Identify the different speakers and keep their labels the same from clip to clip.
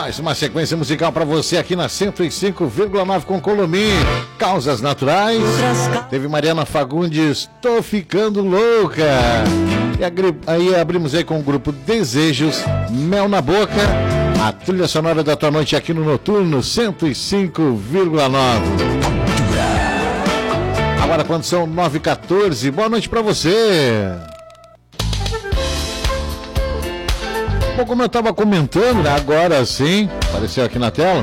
Speaker 1: Mais uma sequência musical para você aqui na 105,9 com Colomim. Causas Naturais. Teve Mariana Fagundes, Tô Ficando Louca. E aí abrimos aí com o grupo Desejos, Mel na Boca. A trilha sonora da tua noite aqui no Noturno 105,9. Agora quando são 9h14, boa noite para você. Bom, como eu estava comentando, né, agora sim, apareceu aqui na tela,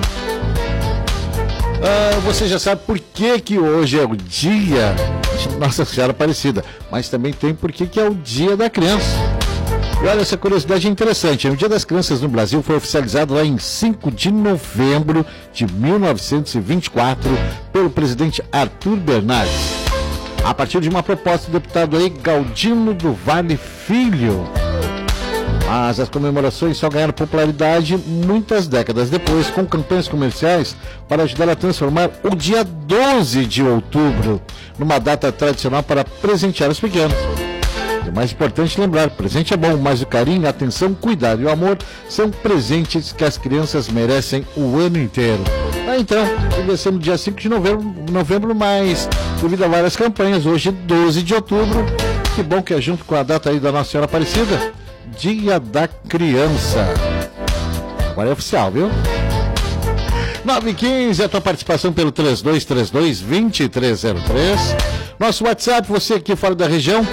Speaker 1: você já sabe por que hoje é o dia de Nossa Senhora Aparecida, mas também tem por que é o dia da criança. E olha, essa curiosidade é interessante, o Dia das Crianças no Brasil foi oficializado lá em 5 de novembro de 1924 pelo presidente Arthur Bernardes, a partir de uma proposta do deputado aí Galdino do Vale Filho. Mas as comemorações só ganharam popularidade muitas décadas depois, com campanhas comerciais para ajudar a transformar o dia 12 de outubro numa data tradicional para presentear os pequenos. E o mais importante lembrar, presente é bom, mas o carinho, a atenção, o cuidado e o amor são presentes que as crianças merecem o ano inteiro. Então, devia ser no dia 5 de novembro, mas devido a várias campanhas, hoje 12 de outubro, que bom que é junto com a data aí da Nossa Senhora Aparecida, Dia da Criança. Agora é oficial, viu? 9h15, a tua participação pelo 3232-2303. Nosso WhatsApp, você aqui fora da região,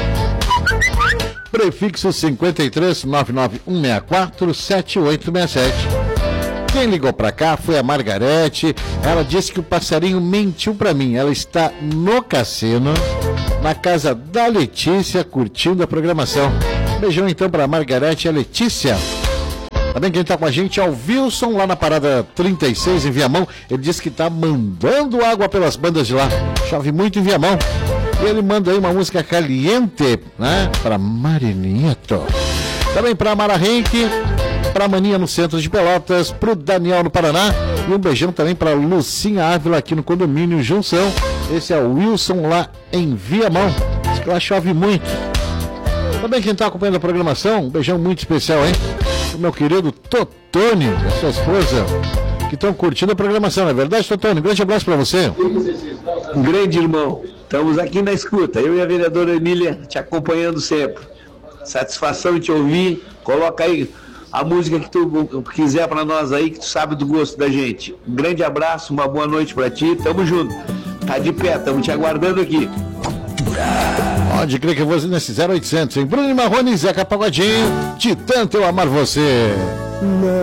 Speaker 1: prefixo 53 991647867. Quem ligou pra cá foi a Margarete. Ela disse que o passarinho mentiu pra mim. Ela está no cassino, na casa da Letícia, curtindo a programação. Beijão então para a Margarete e a Letícia. Também quem está com a gente é o Wilson, lá na Parada 36 em Viamão. Ele disse que está mandando água pelas bandas de lá. Chove muito em Viamão. E ele manda aí uma música caliente, né? Para Marinito. Também para a Mara Henke, para a Maninha no centro de Pelotas, para o Daniel no Paraná. E um beijão também para Lucinha Ávila aqui no condomínio Junção. Esse é o Wilson lá em Viamão. Diz que lá chove muito. Também quem está acompanhando a programação, um beijão muito especial, hein? O meu querido Totone e a sua esposa, que estão curtindo a programação, não é verdade, Totone? Um grande abraço para você.
Speaker 2: Um grande irmão. Estamos aqui na escuta, eu e a vereadora Emília te acompanhando sempre. Satisfação de te ouvir. Coloca aí a música que tu quiser para nós aí, que tu sabe do gosto da gente. Um grande abraço, uma boa noite para ti. Tamo junto. Tá de pé, estamos te aguardando aqui.
Speaker 1: Pode crer que eu vou nesse 0800, hein? Bruno Marrone e Zeca Pagodinho, de tanto eu amar você.